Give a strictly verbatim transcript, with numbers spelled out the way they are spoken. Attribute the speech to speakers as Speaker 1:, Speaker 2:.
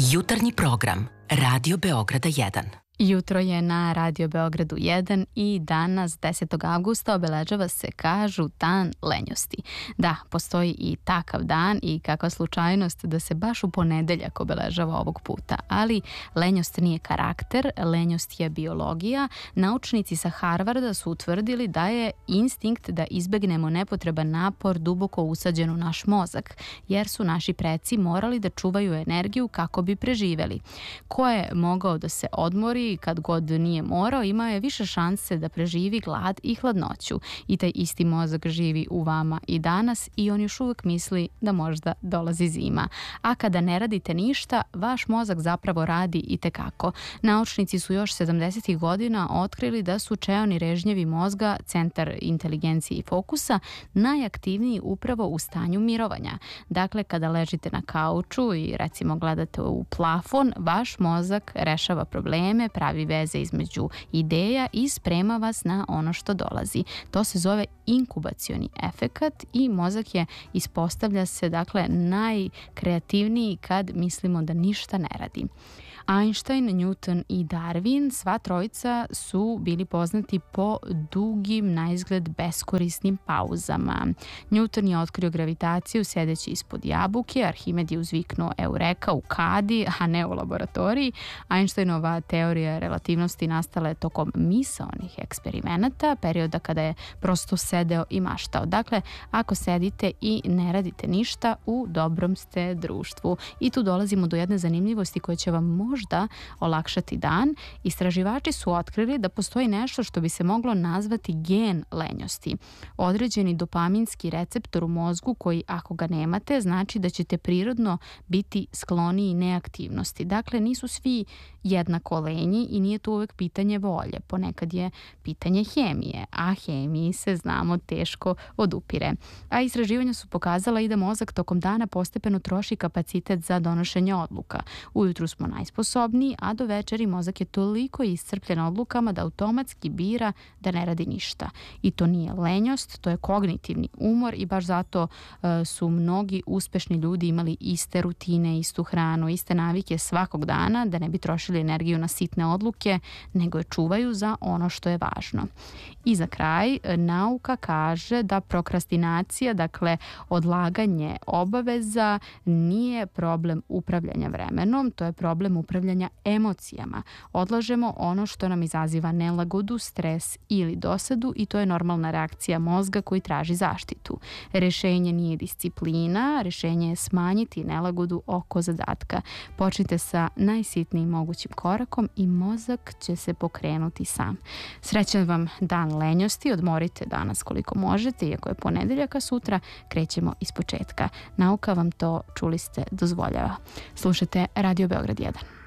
Speaker 1: Jutarnji program Radio Beograda jedan.
Speaker 2: Jutro je na Radio Beogradu jedan i danas, desetog avgusta, obeležava se, kažu, dan lenjosti. Da, postoji i takav dan i kakva slučajnost da se baš u ponedeljak obeležava ovog puta. Ali lenjost nije karakter, lenjost je biologija. Naučnici sa Harvarda su utvrdili da je instinkt da izbegnemo nepotreban napor duboko usađen u naš mozak, jer su naši preci morali da čuvaju energiju kako bi preživeli. Ko je mogao da se odmori kad god nije morao, imao je više šanse da preživi glad i hladnoću. I taj isti mozak živi u vama i danas i on još uvijek misli da možda dolazi zima. A kada ne radite ništa, vaš mozak zapravo radi i tekako. Naučnici su još sedamdesetih godina otkrili da su čeoni režnjevi mozga, centar inteligencije i fokusa, najaktivniji upravo u stanju mirovanja. Dakle, kada ležite na kauču i recimo gledate u plafon, vaš mozak rešava probleme, pravi veze između ideja i sprema vas na ono što dolazi. To se zove inkubacioni efekat i mozak je, ispostavlja se, dakle, najkreativniji kad mislimo da ništa ne radi. Einstein, Newton i Darwin, sva trojica su bili poznati po dugim, naizgled beskorisnim pauzama. Newton je otkrio gravitaciju sedeći ispod jabuke, Arhimed je uzviknuo eureka u kadi, a ne u laboratoriji. Einsteinova teorija relativnosti nastala je tokom misaonih eksperimenata, perioda kada je prosto sedeo i maštao. Dakle, ako sedite i ne radite ništa, u dobrom ste društvu. I tu dolazimo do jedne zanimljivosti koja će vam možda možda olakšati dan. Istraživači su otkrili da postoji nešto što bi se moglo nazvati gen lenjosti. Određeni dopaminski receptor u mozgu koji, ako ga nemate, znači da ćete prirodno biti skloniji neaktivnosti. Dakle, nisu svi jednako lenji i nije to uvek pitanje volje. Ponekad je pitanje hemije, a hemiji se, znamo, teško odupire. A istraživanja su pokazala i da mozak tokom dana postepeno troši kapacitet za donošenje odluka. Ujutru smo najsposobniji, a do večeri mozak je toliko iscrpljen odlukama da automatski bira da ne radi ništa. I to nije lenjost, to je kognitivni umor i baš zato uh, su mnogi uspešni ljudi imali iste rutine, istu hranu, iste navike svakog dana, da ne bi trošili energiju na sitne odluke, nego je čuvaju za ono što je važno. I za kraj, nauka kaže da prokrastinacija, dakle odlaganje obaveza, nije problem upravljanja vremenom, to je problem upravljanja emocijama. Odlažemo ono što nam izaziva nelagodu, stres ili dosadu i to je normalna reakcija mozga koji traži zaštitu. Rešenje nije disciplina, rešenje je smanjiti nelagodu oko zadatka. Počnite sa najsitnijim mogućim korakom i mozak će se pokrenuti sam. Srećan vam dan lenjosti, odmorite danas koliko možete, iako je ponedeljak, a sutra krećemo iz početka. Nauka vam to, čuli ste, dozvoljava. Slušajte Radio Beograd jedan.